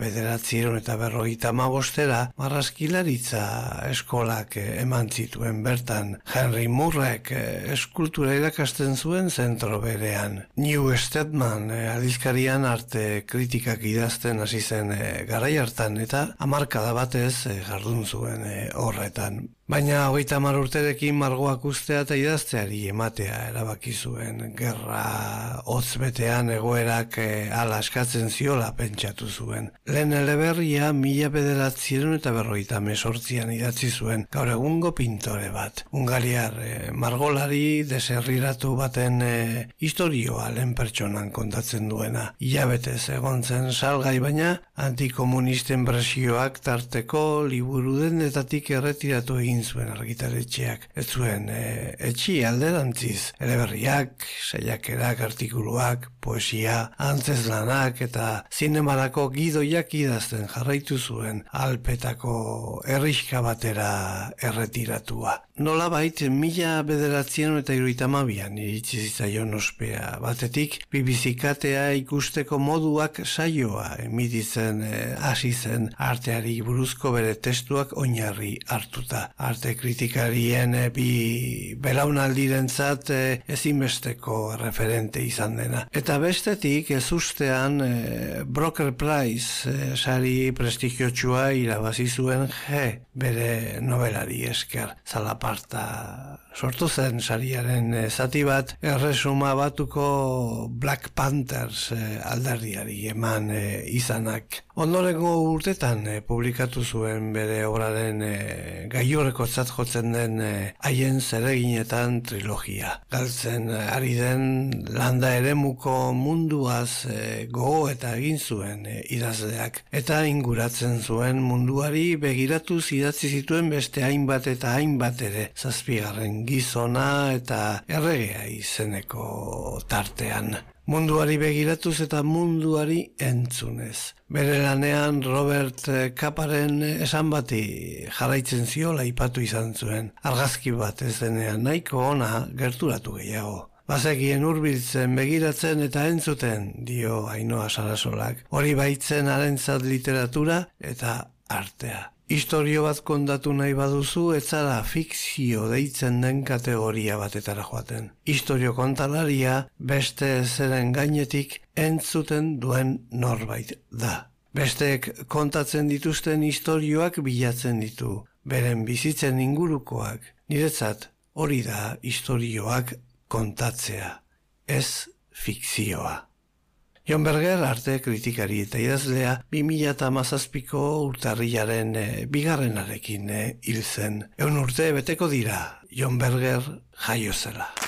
1945 marrazkilaritza eskolak eman zituen bertan. Henry Moorek eskultura irakasten zuen zentro berean. New Statesman aldizkarian arte kritikak idazten hasi zen garai hartan eta hamarkada batez jardun zuen horretan. Baina 30 urterekin margoak ustea eta idazteari ematea erabaki zuen. Gerra hotz betean egoerak hala eskatzen ziola pentsatu zuen. Lehen eleberria 1958an idatzi zuen, gaur egungo pintore bat. Hungariar margolari deserriratu baten historioa lehen pertsonan kontatzen duena. Hilabetez egon zen salgai, baina antikomunisten presioak tarteko liburu denetatik erretiratu egin zuen argitaletxeak. Ez zuen etxi alderantziz, eleberriak, saiakerak, artikuluak, poesia, antzeslanak eta zinemarako gidoiak idazten jarraitu zuen Alpetako herrixka batera erretiratua. Nolabait 1972an iritsi zitzaion ospea. Batetik, BBC katea ikusteko moduak saioa emititzen hasi zen arteari buruzko bere testuak oinarri hartuta. Arte kritikarien bi belaunaldirentzat ezinbesteko referente izan dena. Eta bestetik, ezustean Booker Prize sari prestigiotsua irabazi zuen bere novelari esker. Zalaparta sortu zen sariaren zati bat erresuma batuko Black Panthers alderdiari eman izanak. Ondorengo urtetan publikatu zuen bere obraren gailurrekotzat jotzen den haien zereginetan trilogia. Galtzen ari den landa eremuko munduaz gogo eta egin zuen idazleak. Eta inguratzen zuen munduari begiratuz idatzi zituen beste hainbat eta hainbat ere, 7. gizona eta erregea izeneko tartean. Munduari begiratuz eta munduari entzunez. Bere lanean Robert Caparen esan bati jarraitzen ziola aipatu izan zuen. Argazki bat ez denean nahiko ona gerturatu gehiago. Bazekien hurbiltzen, begiratzen eta entzuten, dio Ainhoa Sarasolak. Hori baitzen harentzat literatura eta artea. Historio bat kontatu nahi baduzu, ez zara fikzio deitzen den kategoria batetara joaten. Historio kontalaria beste zeren gainetik entzuten duen norbait da. Besteek kontatzen dituzten historioak bilatzen ditu, beren bizitzen ingurukoak. Niretzat hori da historioak kontatzea, ez fikzioa. Jon Berger arte kritikari eta idazlea 2017ko urtarrilaren 2. hil zen. 100 urte beteko dira Jon Berger jaio zela.